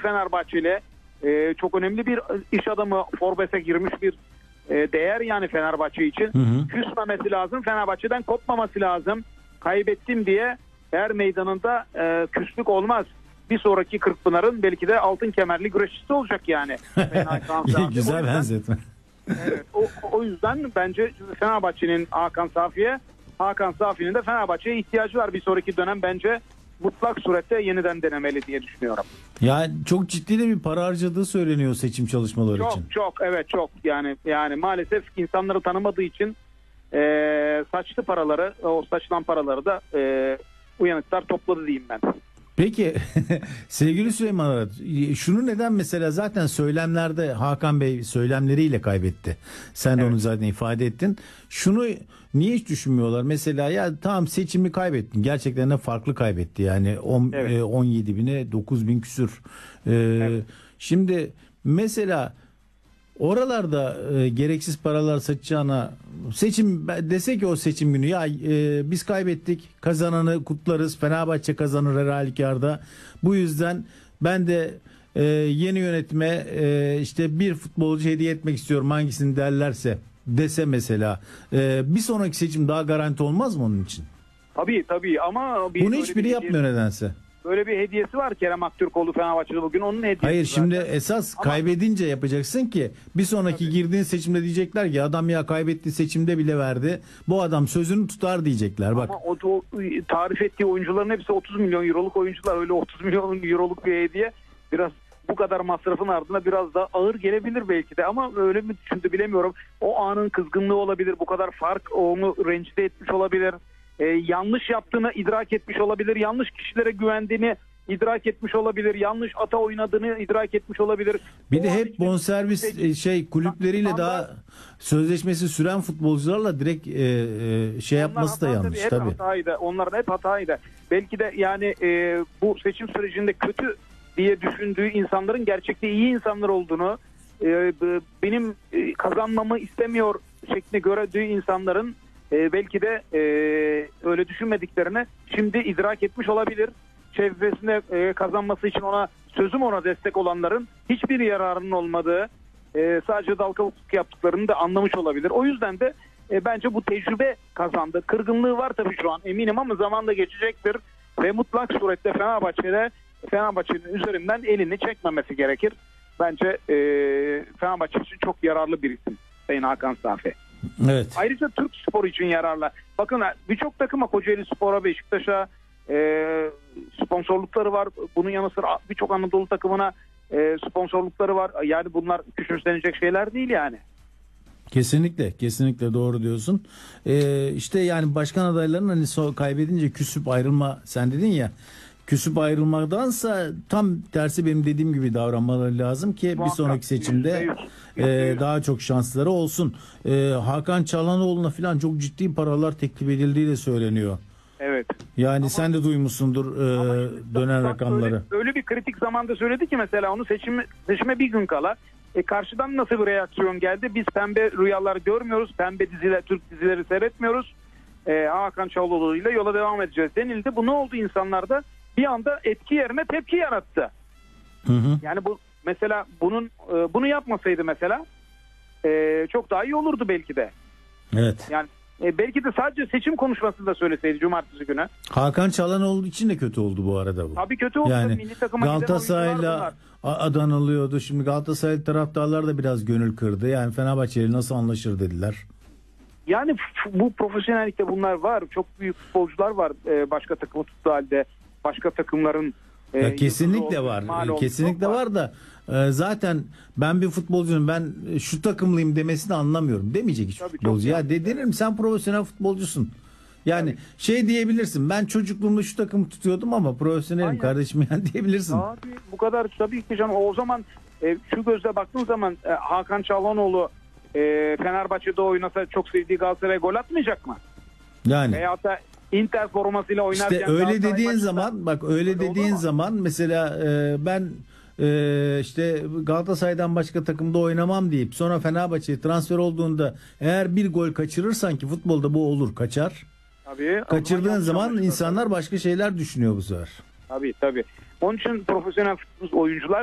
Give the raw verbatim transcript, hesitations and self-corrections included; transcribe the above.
Fenerbahçeli, e, çok önemli bir iş adamı, Forbes'e girmiş bir e, değer yani Fenerbahçe için. Hı hı. Küsmemesi lazım, Fenerbahçe'den kopmaması lazım. Kaybettim diye her meydanında e, küslük olmaz. Bir sonraki Kırkpınar'ın belki de altın kemerli güreşçisi olacak yani. Güzel benzetme. Evet, o, o yüzden bence Fenerbahçe'nin Hakan Safi'ye, Hakan Safi'nin de Fenerbahçe'ye ihtiyacı var. Bir sonraki dönem bence mutlak surette yeniden denemeli diye düşünüyorum. Ya çok ciddi de bir para harcadığı söyleniyor seçim çalışmaları çok, için. Çok çok evet çok yani yani maalesef insanları tanımadığı için e, saçlı paraları, o saçılan paraları da e, uyanıklar topladı diyeyim ben. Peki sevgili Süleyman Arat, şunu neden mesela zaten söylemlerde Hakan Bey söylemleriyle kaybetti. Sen de evet. Onu zaten ifade ettin. Şunu niye hiç düşünmüyorlar? Mesela ya tamam seçimi kaybettin. Gerçekten de farklı kaybetti. Yani on, evet. e, on yedi bine dokuz bin küsür. E, evet. Şimdi mesela oralarda e, gereksiz paralar saçacağına seçim dese ki o seçim günü ya e, biz kaybettik, kazananı kutlarız, Fenerbahçe kazanır her halükarda, bu yüzden ben de e, yeni yönetime e, işte bir futbolcu hediye etmek istiyorum hangisini derlerse dese mesela e, bir sonraki seçim daha garanti olmaz mı onun için? Tabii tabii ama bunu hiçbiri yapmıyor nedense. Böyle bir hediyesi var Kerem Aktürkoğlu Fenerbahçe'de bugün, onun hediyesi. Hayır şimdi zaten. esas Ama kaybedince yapacaksın ki bir sonraki tabii. Girdiğin seçimde diyecekler ki adam ya kaybetti, seçimde bile verdi. Bu adam sözünü tutar diyecekler bak. Ama o, o tarif ettiği oyuncuların hepsi otuz milyon euroluk oyuncular, öyle otuz milyon euroluk bir hediye biraz bu kadar masrafın ardına biraz daha ağır gelebilir belki de, ama öyle mi düşündü bilemiyorum. O anın kızgınlığı olabilir, bu kadar fark onu rencide etmiş olabilir. Ee, yanlış yaptığını idrak etmiş olabilir, yanlış kişilere güvendiğini idrak etmiş olabilir, yanlış ata oynadığını idrak etmiş olabilir. Bir o de hep bonservis işte, şey kulüpleriyle daha, daha sözleşmesi süren futbolcularla direkt e, e, şey yapması da yanlış tabii. Hep hataydı. Onların hep hataydı. Belki de yani e, bu seçim sürecinde kötü diye düşündüğü insanların gerçekte iyi insanlar olduğunu, e, benim e, kazanmamı istemiyor şeklinde gördüğü insanların e, belki de e, öyle düşünmediklerini şimdi idrak etmiş olabilir. Çevresinde e, kazanması için ona sözüm ona destek olanların hiçbir yararının olmadığı, e, sadece dalgavukluk yaptıklarını da anlamış olabilir. O yüzden de e, bence bu tecrübe kazandı. Kırgınlığı var tabii şu an eminim, ama zamanla geçecektir ve mutlak surette Fenerbahçe'de Fenerbahçe'nin üzerinden elini çekmemesi gerekir. Bence e, Fenerbahçe için çok yararlı bir isim Sayın Hakan Safi. Evet. Ayrıca Türk spor için yararlı. Bakın birçok takıma, Kocaeli Spor'a, Beşiktaş'a e, sponsorlukları var. Bunun yanı sıra birçok Anadolu takımına e, sponsorlukları var. Yani bunlar küçümsenecek şeyler değil yani. Kesinlikle, kesinlikle doğru diyorsun. Ee, işte yani başkan adaylarının hani so kaybedince küsüp ayrılma, sen dedin ya, küsüp ayrılmaktansa tam tersi benim dediğim gibi davranmaları lazım ki muhakkak, bir sonraki seçimde yüzde yüz, yüzde yüz. E, daha çok şansları olsun. E, Hakan Çalhanoğlu'na falan çok ciddi paralar teklif edildiği de söyleniyor. Evet. Yani ama, sen de duymuşsundur e, dönen rakamları. Öyle, öyle bir kritik zamanda söyledi ki mesela onu seçim, seçime bir gün kala e, karşıdan nasıl bir reaksiyon geldi? Biz pembe rüyalar görmüyoruz, pembe diziler, Türk dizileri seyretmiyoruz. E, Hakan Çalhanoğlu ile yola devam edeceğiz denildi. Bu ne oldu insanlarda? Bir anda etki yerine tepki yarattı. Hı hı. Yani bu mesela bunun e, bunu yapmasaydı mesela e, çok daha iyi olurdu belki de. Evet. Yani e, belki de sadece seçim konuşmasında söyleseydi cumartesi günü. Hakan Çalhanoğlu için de kötü oldu bu arada bu. Tabii kötü oldu. Yani milli takıma Galatasaray'la adanılıyordu. Şimdi Galatasaray taraftarlar da biraz gönül kırdı. Yani Fenerbahçe'yle nasıl anlaşır dediler. Yani bu profesyonellikte bunlar var. Çok büyük futbolcular var e, başka takımı tuttuğu halde. Başka takımların e, ya kesinlikle var. Kesinlikle var. var da e, zaten ben bir futbolcunun ben şu takımlıyım demesini anlamıyorum. Demeyecek hiç futbolcu. Ya de, denir mi? Sen profesyonel futbolcusun. Yani tabii. Şey diyebilirsin. Ben çocukluğumda şu takımı tutuyordum ama profesyonelim aynen kardeşim yani diyebilirsin. Abi bu kadar tabii ki canım. O zaman e, şu gözle baktığın zaman e, Hakan Çalhanoğlu e, Fenerbahçe'de oynasa çok sevdiği Galatasaray'a gol atmayacak mı? Yani. Veyahut da Inter formasıyla oynarken İşte öyle dediğin zaman bak öyle, öyle dediğin zaman mesela e, ben e, işte Galatasaray'dan başka takımda oynamam deyip sonra Fenerbahçe'ye transfer olduğunda eğer bir gol kaçırırsan, ki futbolda bu olur, kaçar. Tabii. Kaçırdığın zaman insanlar başka şeyler düşünüyor bu sefer. Tabii tabii. Onun için profesyonel oyuncular